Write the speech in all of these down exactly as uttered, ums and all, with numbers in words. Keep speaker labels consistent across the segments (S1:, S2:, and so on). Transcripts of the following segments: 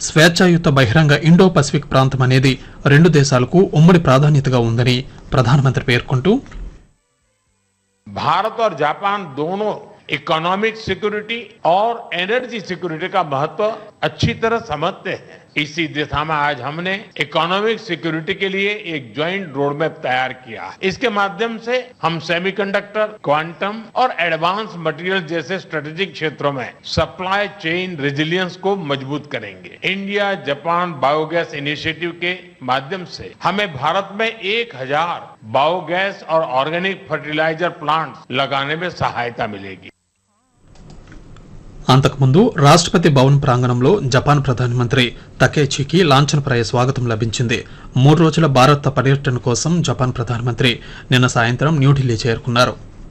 S1: స్వేచ్ఛాయుత బహిరంగ Indo Pacific ప్రాంతం అనేది రెండు దేశాలకు ఉమ్మడి ప్రాధాన్యతగా ఉందని ప్రధానమంత్రి పేర్కొంటూ
S2: भारत और जापान दोनों इकोनॉमिक सिक्योरिटी और एनर्जी सिक्योरिटी का महत्व अच्छी तरह समझते हैं। इसी दिशा में आज हमने इकोनॉमिक सिक्योरिटी के लिए एक ज्वाइंट रोड मैप तैयार किया है। इसके माध्यम से हम सेमीकंडक्टर, क्वांटम और एडवांस मटेरियल जैसे स्ट्रेटेजिक क्षेत्रों में सप्लाई चेन रेजिलियंस को मजबूत करेंगे। इंडिया जापान बायोगैस इनिशिएटिव के माध्यम से हमें भारत में एक हजार बायोगैस और ऑर्गेनिक फर्टिलाइजर प्लांट्स लगाने में सहायता मिलेगी।
S1: అంతకుముందు రాష్ట్రపతి భవన్ ప్రాంగణంలో జపాన్ ప్రధానమంత్రి తకేచికి లాంఛనప్రాయ స్వాగతం లభించింది. మూడు రోజుల భారత పర్యటన కోసం జపాన్ ప్రధానమంత్రి నిన్న సాయంత్రం న్యూఢిల్లీ చేరుకున్నారు.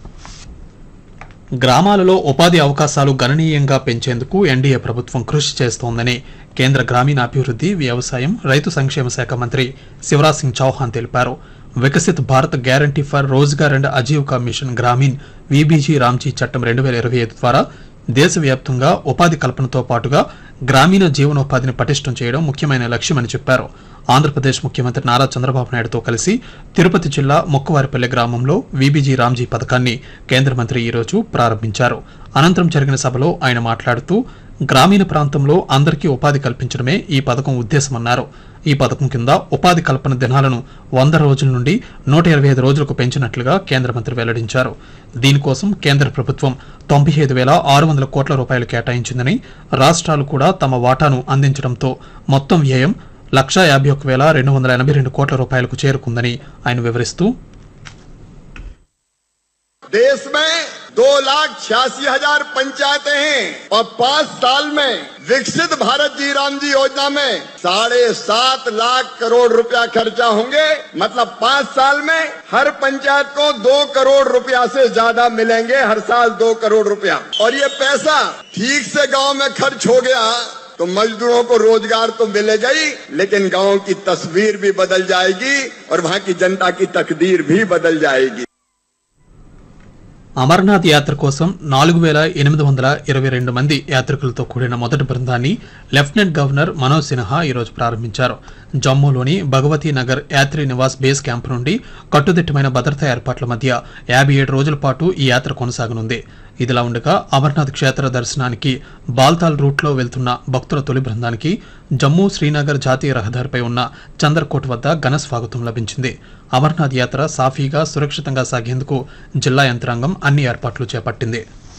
S1: గ్రామాలలో ఉపాధి అవకాశాలు గణనీయంగా పెంచేందుకు ఎన్డీఏ ప్రభుత్వం కృషి చేస్తోందని కేంద్ర గ్రామీణాభివృద్ధి, వ్యవసాయం, రైతు సంక్షేమ శాఖ మంత్రి శివరాజ్ సింగ్ చౌహాన్ తెలిపారు. Viksit Bharat guarantee for Rozgar and Aajeevika machine Grameen VBG Ramji చట్టం రెండు వేల ఇరవై ఐదు ద్వారా దేశవ్యాప్తంగా ఉపాధి కల్పనతో పాటుగా గ్రామీణ జీవనోపాధిని పటిష్టం చేయడం ముఖ్యమైన లక్ష్యమని చెప్పారు. ఆంధ్రప్రదేశ్ ముఖ్యమంత్రి నారా చంద్రబాబు నాయుడుతో కలిసి తిరుపతి జిల్లా మొక్కువారిపల్లె గ్రామంలో వీబీజీ రామ్జీ పథకాన్ని కేంద్ర మంత్రి ఈరోజు ప్రారంభించారు. అనంతరం జరిగిన సభలో ఆయన మాట్లాడుతూ గ్రామీణ ప్రాంతంలో అందరికీ ఉపాధి కల్పించడమే ఈ పథకం ఉద్దేశమన్నారు. ఈ పథకం కింద ఉపాధి కల్పన దినాలను వంద రోజుల నుండి నూట ఇరవై ఐదు రోజులకు పెంచినట్లుగా కేంద్ర మంత్రి వెల్లడించారు. దీనికోసం కేంద్ర ప్రభుత్వం తొంభై ఐదు వేల ఆరు వందల కోట్ల రూపాయలు కేటాయించిందని, రాష్ట్రాలు కూడా తమ వాటాను అందించడంతో మొత్తం వ్యయం లక్షా యాభై ఒక్క వేల రెండు వందల ఎనభై రెండు కోట్ల రూపాయలకు చేరుకుందని ఆయన వివరిస్తూ
S3: देश में दो लाख छियासी हजार पंचायतें हैं और पाँच साल में विकसित भारत जी राम जी योजना में साढ़े सात लाख करोड़ रुपया खर्चा होंगे। मतलब पाँच साल में हर पंचायत को दो करोड़ रुपया से ज्यादा मिलेंगे, हर साल दो करोड़ रुपया। और ये पैसा ठीक से गांव में खर्च हो गया तो मजदूरों को रोजगार तो मिलेगा ही, लेकिन गांव की तस्वीर भी बदल जाएगी और वहां की जनता की तकदीर भी बदल जाएगी।
S1: అమర్నాథ్ యాత్ర కోసం నాలుగు వేల ఎనిమిది వందల ఇరవై రెండు మంది యాత్రికులతో కూడిన మొదటి బృందాన్ని లెఫ్టినెంట్ గవర్నర్ మనోజ్ సిన్హా ఈరోజు ప్రారంభించారు. జమ్మూలోని భగవతీ నగర్ యాత్రి నివాస్ బేస్ క్యాంపు నుండి కట్టుదిట్టమైన భద్రతా ఏర్పాట్ల మధ్య యాభై ఏడు రోజుల పాటు ఈ యాత్ర కొనసాగనుంది. ఇదిలా ఉండగా అమర్నాథ్ క్షేత్ర దర్శనానికి బాల్తాల్ రూట్లో వెళ్తున్న భక్తుల తొలి బృందానికి జమ్మూ శ్రీనగర్ జాతీయ రహదారిపై ఉన్న చందర్కోట్ వద్ద ఘన స్వాగతం లభించింది. అమర్నాథ్ యాత్ర సాఫీగా సురక్షితంగా సాగేందుకు జిల్లా యంత్రాంగం అన్ని ఏర్పాట్లు చేపట్టింది.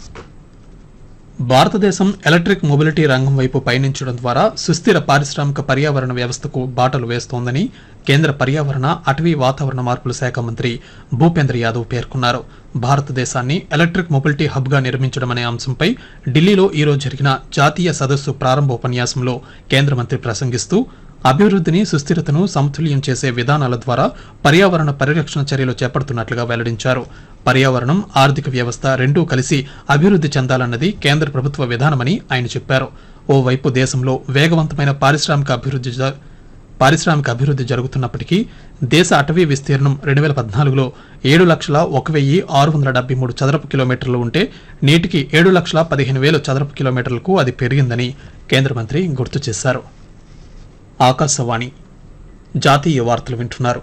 S1: భారతదేశం ఎలక్ట్రిక్ మొబిలిటీ రంగం వైపు పయనించడం ద్వారా సుస్థిర పారిశ్రామిక పర్యావరణ వ్యవస్థకు బాటలు వేస్తోందని కేంద్ర పర్యావరణ, అటవీ, వాతావరణ మార్పుల శాఖ మంత్రి భూపేంద్ర యాదవ్ పేర్కొన్నారు. భారతదేశాన్ని ఎలక్ట్రిక్ మొబిలిటీ హబ్గా నిర్మించడం అనే అంశంపై ఢిల్లీలో ఈరోజు జరిగిన జాతీయ సదస్సు ప్రారంభోపన్యాసంలో కేంద్ర మంత్రి ప్రసంగిస్తూ అభివృద్ధిని, సుస్థిరతను సమతుల్యం చేసే విధానాల ద్వారా పర్యావరణ పరిరక్షణ చర్యలు చేపడుతున్నట్లుగా వెల్లడించారు. పర్యావరణం, ఆర్థిక వ్యవస్థ రెండూ కలిసి అభివృద్ధి చెందాలన్నది కేంద్ర ప్రభుత్వ విధానమని ఆయన చెప్పారు. ఓవైపు దేశంలో వేగవంతమైన పారిశ్రామిక అభివృద్ధి పారిశ్రామిక అభివృద్ధి జరుగుతున్నప్పటికీ దేశ అటవీ విస్తీర్ణం రెండు వేల పద్నాలుగులో ఏడు లక్షల ఒక వెయ్యి ఆరు వందల డెబ్బై మూడు చదరపు కిలోమీటర్లు ఉంటే నేటికి ఏడు లక్షల పదిహేను వేల చదరపు కిలోమీటర్లకు అది పెరిగిందని కేంద్ర మంత్రి గుర్తు చేశారు. ఆకాశవాణి జాతీయ వార్తలు వింటున్నారు.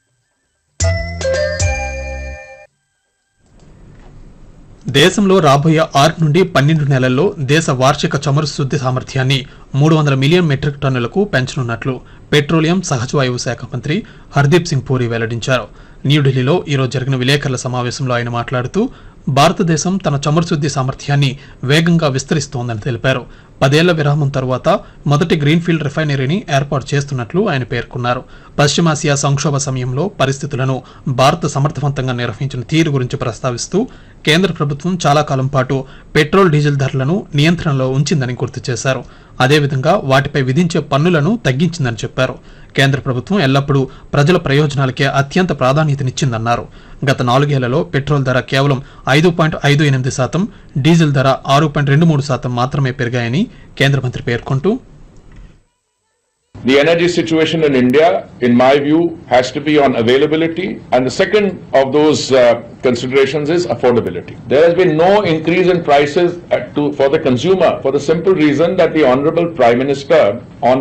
S1: దేశంలో రాబోయే ఆరు నుండి పన్నెండు నెలల్లో దేశ వార్షిక చమురు శుద్ధి సామర్థ్యాన్ని మూడు వందల మిలియన్ మెట్రిక్ టన్నులకు పెంచనున్నట్లు పెట్రోలియం, సహజవాయువు శాఖ మంత్రి హర్దీప్ సింగ్ పూరి వెల్లడించారు. న్యూఢిల్లీలో ఈరోజు జరిగిన విలేకరుల సమావేశంలో ఆయన మాట్లాడుతూ భారతదేశం తన చమురు శుద్ధి సామర్థ్యాన్ని వేగంగా విస్తరిస్తోందని తెలిపారు. పదేళ్ల విరామం తరువాత మొదటి గ్రీన్ఫీల్డ్ రిఫైనరీని ఏర్పాటు చేస్తున్నట్లు ఆయన పేర్కొన్నారు. పశ్చిమాసియా సంక్షోభ సమయంలో పరిస్థితులను భారత్ సమర్థవంతంగా నిర్వహించిన తీరు గురించి ప్రస్తావిస్తూ కేంద్ర ప్రభుత్వం చాలా కాలం పాటు పెట్రోల్, డీజిల్ ధరలను నియంత్రణలో ఉంచిందని గుర్తు చేశారు. అదేవిధంగా వాటిపై విధించే పన్నులను తగ్గించిందని చెప్పారు. కేంద్ర ప్రభుత్వం ఎల్లప్పుడూ ప్రజల ప్రయోజనాలకే అత్యంత ప్రాధాన్యతనిచ్చిందన్నారు. గత నాలుగేళ్లలో పెట్రోల్ ధర కేవలం ఐదు పాయింట్ ఐదు ఎనిమిది శాతం, డీజిల్ ధర ఆరు పాయింట్ రెండు మూడు శాతం మాత్రమే పెరిగాయని కేంద్ర మంత్రి పేర్కొంటూ
S4: The energy situation in India, in my view, has to be on availability, and the second of those uh, considerations is affordability. There has been no increase in prices at to, for the consumer for the simple reason that the Honorable Prime Minister on